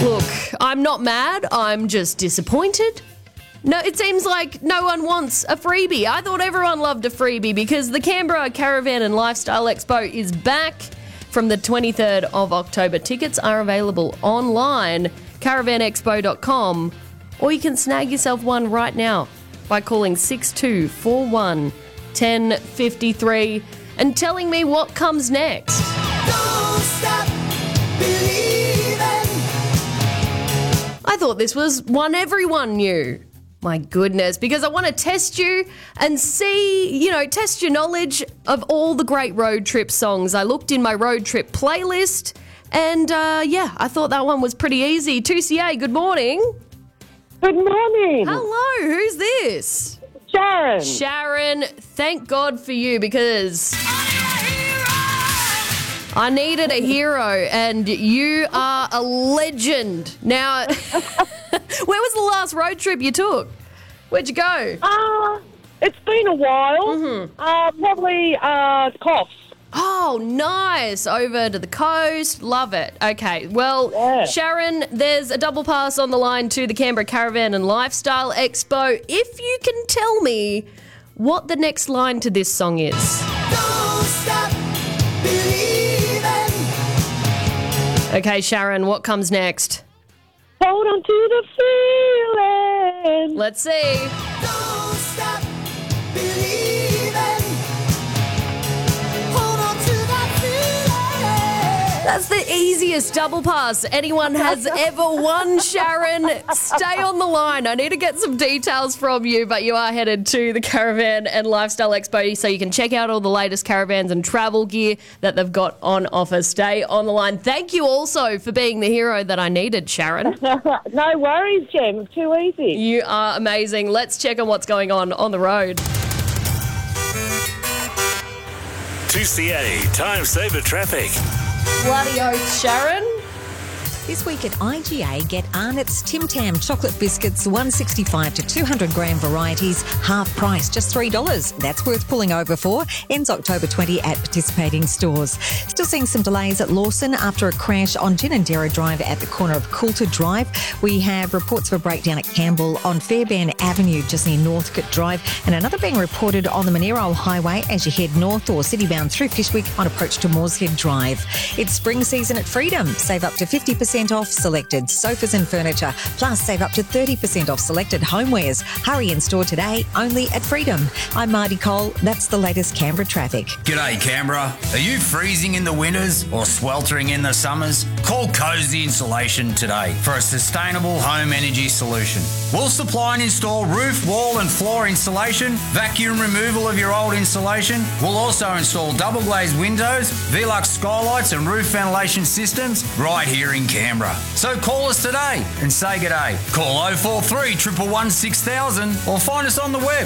Look, I'm not mad, I'm just disappointed. No, it seems like no one wants a freebie. I thought everyone loved a freebie because the Canberra Caravan and Lifestyle Expo is back from the 23rd of October. Tickets are available online, caravanexpo.com, or you can snag yourself one right now by calling 6241 1053 and telling me what comes next. Don't stop believing. I thought this was one everyone knew. My goodness, because I want to test you and see, test your knowledge of all the great road trip songs. I looked in my road trip playlist and, I thought that one was pretty easy. 2CA, good morning. Good morning. Hello, who's this? Sharon. Sharon, thank God for you because I needed a hero and you are a legend. Now, where was the last road trip you took? Where'd you go? It's been a while. Probably Coffs. Oh, nice. Over to the coast. Love it. Okay. Well, Yeah. Sharon, there's a double pass on the line to the Canberra Caravan and Lifestyle Expo. If you can tell me what the next line to this song is. Don't stop believing. Okay, Sharon, what comes next? Hold on to the feeling. Let's see. Don't stop believing. Hold on to that feeling. That's the easiest double pass anyone has ever won, Sharon. Stay on the line. I need to get some details from you, but you are headed to the Caravan and Lifestyle Expo so you can check out all the latest caravans and travel gear that they've got on offer. Stay on the line. Thank you also for being the hero that I needed, Sharon. No worries, Jem. It's too easy. You are amazing. Let's check on what's going on the road. 2CA Time Saver Traffic. Bloody oath, Sharon. This week at IGA, get Arnott's Tim Tam chocolate biscuits, 165 to 200 gram varieties, half price, just $3. That's worth pulling over for. Ends October 20 at participating stores. Still seeing some delays at Lawson after a crash on Ginninderra Drive at the corner of Coulter Drive. We have reports of a breakdown at Campbell on Fairbairn Avenue, just near Northcote Drive, and another being reported on the Monero Highway as you head north or citybound through Fishwick on approach to Moorshead Drive. It's spring season at Freedom. Save up to 50% off selected sofas and furniture, plus save up to 30% off selected homewares. Hurry in store today, only at Freedom. I'm Marty Cole. That's the latest Canberra traffic. G'day Canberra. Are you freezing in the winters or sweltering in the summers? Call Cozy Insulation today for a sustainable home energy solution. We'll supply and install roof, wall and floor insulation, vacuum removal of your old insulation. We'll also install double glazed windows, Velux skylights and roof ventilation systems right here in Canberra. So call us today and say g'day. Call 043 111 6000 or find us on the web,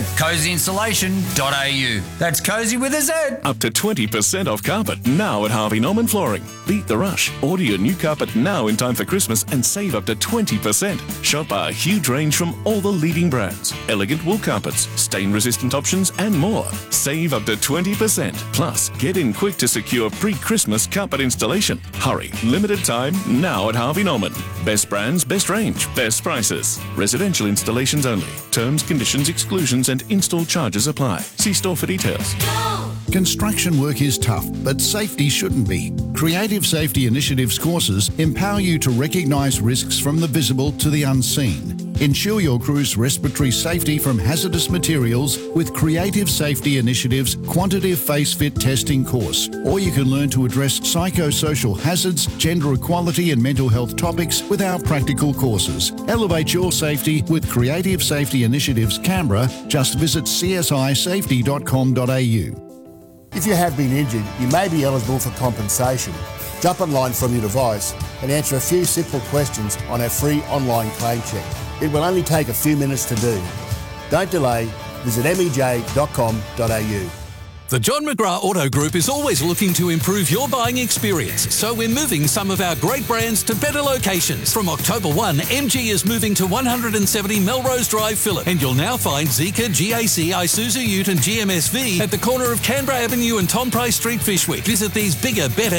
cozyinsulation.au. That's cozy with a Z. Up to 20% off carpet now at Harvey Norman Flooring. Beat the rush. Order your new carpet now in time for Christmas and save up to 20%. Shop our huge range from all the leading brands. Elegant wool carpets, stain-resistant options and more. Save up to 20%. Plus, get in quick to secure pre-Christmas carpet installation. Hurry. Limited time now at Harvey Norman. Best brands, best range, best prices. Residential installations only. Terms, conditions, exclusions and install charges apply. See store for details. Construction work is tough, but safety shouldn't be. Creative Safety Initiatives courses empower you to recognise risks from the visible to the unseen. Ensure your crew's respiratory safety from hazardous materials with Creative Safety Initiatives Quantitative Face Fit Testing course. Or you can learn to address psychosocial hazards, gender equality and mental health topics with our practical courses. Elevate your safety with Creative Safety Initiatives Canberra. Just visit csisafety.com.au. If you have been injured, you may be eligible for compensation. Jump online from your device and answer a few simple questions on our free online claim check. It will only take a few minutes to do. Don't delay. Visit mej.com.au. The John McGrath Auto Group is always looking to improve your buying experience, so we're moving some of our great brands to better locations. From October 1, MG is moving to 170 Melrose Drive, Phillip, and you'll now find Zeekr, GAC, Isuzu Ute and GMSV at the corner of Canberra Avenue and Tom Price Street, Fishwick. Visit these bigger, better